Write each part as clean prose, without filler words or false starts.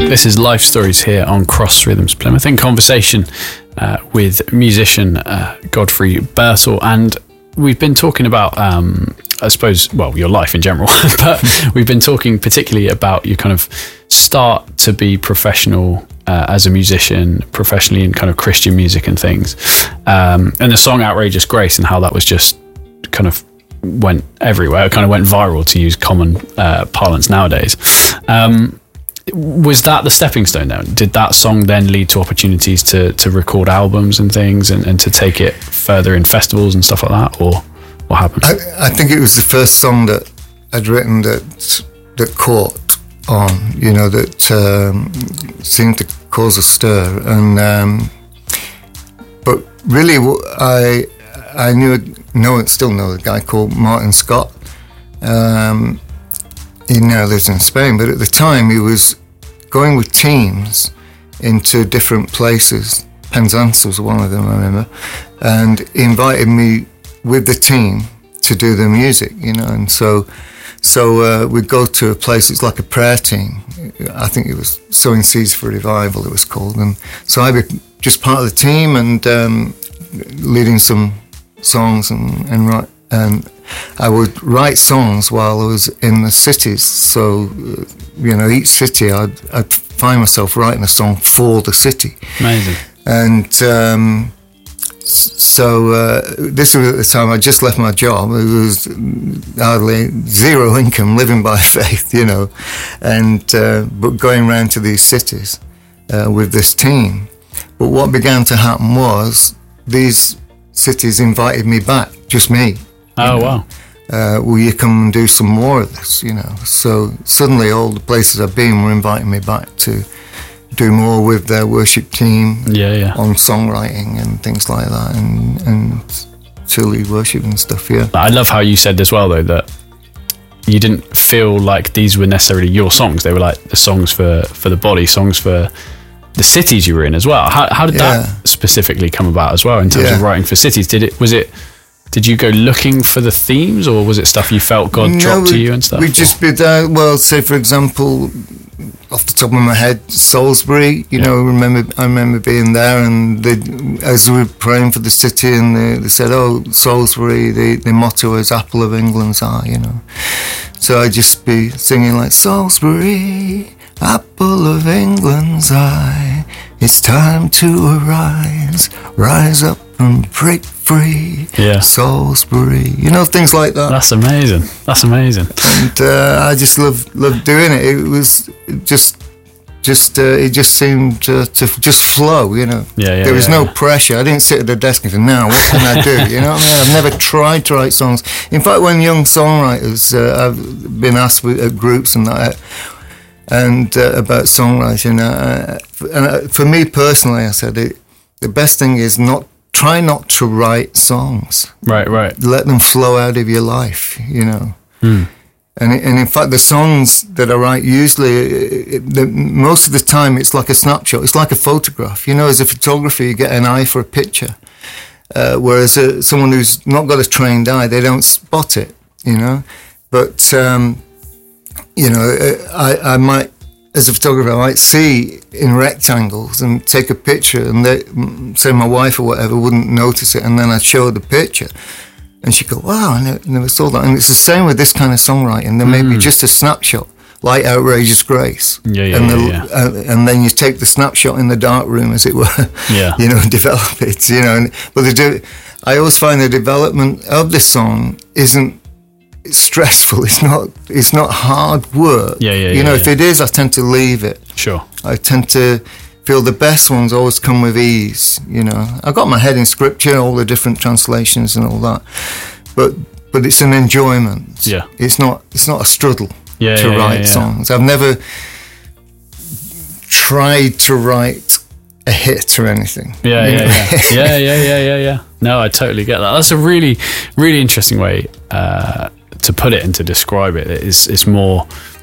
This is Life Stories here on Cross Rhythms Plymouth, in conversation with musician Godfrey Birtle, and we've been talking about, I suppose, well, your life in general, but we've been talking particularly about your kind of start to be professional as a musician, professionally in kind of Christian music and things, and the song Outrageous Grace, and how that was just kind of went everywhere. It kind of went viral, to use common parlance nowadays. Was that the stepping stone then? Did that song then lead to opportunities to record albums and things, and to take it further in festivals and stuff like that, or what happened? I think it was the first song that I'd written that caught on, that seemed to cause a stir. And but really, I still know a guy called Martin Scott. He now lives in Spain, but at the time he was going with teams into different places. Penzance was one of them, I remember, and he invited me with the team to do the music, and so we'd go to a place. It's like a prayer team. I think it was Sowing Seeds for Revival it was called, and so I'd be just part of the team and leading some songs and I would write songs while I was in the cities. So, each city I'd find myself writing a song for the city. Amazing. And so this was at the time I just left my job. It was hardly zero income, living by faith, and but going around to these cities with this team. But what began to happen was these cities invited me back, just me. Oh, wow. Will you come and do some more of this, So suddenly all the places I've been were inviting me back to do more with their worship team on songwriting and things like that, and to lead worship and stuff, I love how you said as well, though, that you didn't feel like these were necessarily your songs. They were like the songs for the body, songs for the cities you were in as well. How did that specifically come about as well, in terms of writing for cities? Did you go looking for the themes, or was it stuff you felt God dropped to you and stuff? We'd just be there. Well, say for example, off the top of my head, Salisbury. I remember being there, and as we were praying for the city, and they said, "Oh, Salisbury, the motto is Apple of England's Eye." So I'd just be singing like Salisbury, Apple of England's Eye. It's time to arise, rise up and break free. Salisbury, things like that. That's amazing. And I just loved doing it. It was just it just seemed to just flow. There was no pressure. I didn't sit at the desk and say, "Now what can I do?" I've never tried to write songs. In fact, when young songwriters, I've been asked at groups and that. And about songwriting, and for me personally, I said the best thing is try not to write songs. Right. Let them flow out of your life, And in fact, the songs that I write usually, most of the time, it's like a snapshot. It's like a photograph. As a photographer, you get an eye for a picture, whereas someone who's not got a trained eye, they don't spot it. But I might, as a photographer, I might see in rectangles and take a picture, and say my wife or whatever wouldn't notice it, and then I'd show her the picture, and she'd go, "Wow, I never saw that." And it's the same with this kind of songwriting. There may be just a snapshot, like Outrageous Grace, and then you take the snapshot in the dark room, as it were, develop it, but they do. I always find the development of this song isn't stressful. It's not hard work. If it is, I tend to leave it. Sure. I tend to feel the best ones always come with ease. I've got my head in scripture, all the different translations and all that, but it's an enjoyment. It's not a struggle to write songs. I've never tried to write a hit or anything. Yeah. No, I totally get that. That's a really, really interesting way to put it and to describe it. It's more,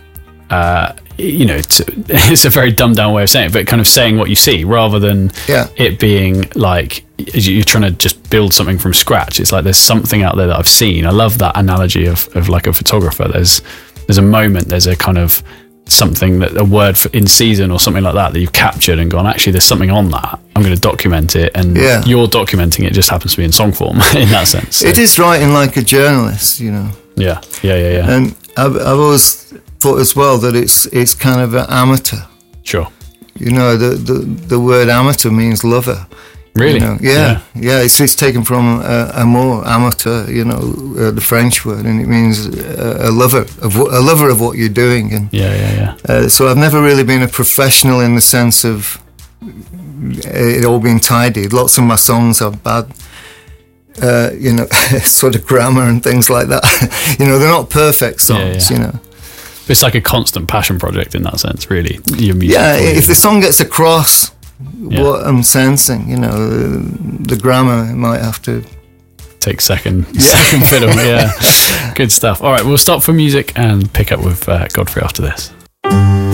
it's a very dumbed down way of saying it, but kind of saying what you see rather than it being like you're trying to just build something from scratch. It's like there's something out there that I've seen. I love that analogy of like a photographer. There's a moment, there's a kind of something, that a word in season or something like that you've captured and gone, actually, there's something on that. I'm going to document it, and you're documenting it. Just happens to be in song form in that sense. So. It is writing like a journalist, you know. Yeah. And I've always thought as well that it's kind of an amateur. Sure. You know, the word amateur means lover. Really? You know? Yeah. It's taken from amour, amateur. You know, the French word, and it means a lover of what you're doing. And so I've never really been a professional in the sense of it all being tidied. Lots of my songs are bad. You know, sort of grammar and things like that. You know, they're not perfect songs. You know. It's like a constant passion project in that sense, really. Your music. Yeah, if the song gets across what I'm sensing, you know, the grammar might have to take second fiddle. Yeah, good stuff. All right, we'll stop for music and pick up with Godfrey after this.